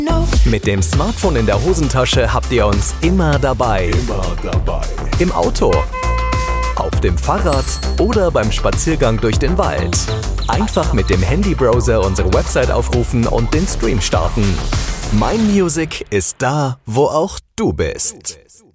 Mit dem Smartphone in der Hosentasche habt ihr uns immer dabei. Im Auto, auf dem Fahrrad oder beim Spaziergang durch den Wald. Einfach mit dem Handybrowser unsere Website aufrufen und den Stream starten. Mein Music ist da, wo auch du bist.